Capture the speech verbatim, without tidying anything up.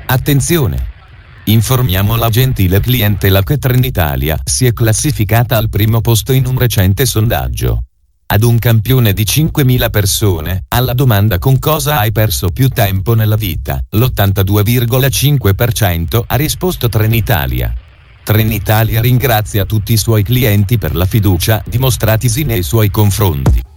Attenzione! Informiamo la gentile clientela che Trenitalia si è classificata al primo posto in un recente sondaggio. Ad un campione di cinquemila persone, alla domanda con cosa hai perso più tempo nella vita, l'ottantadue virgola cinque per cento ha risposto Trenitalia. Trenitalia ringrazia tutti i suoi clienti per la fiducia dimostratisi nei suoi confronti.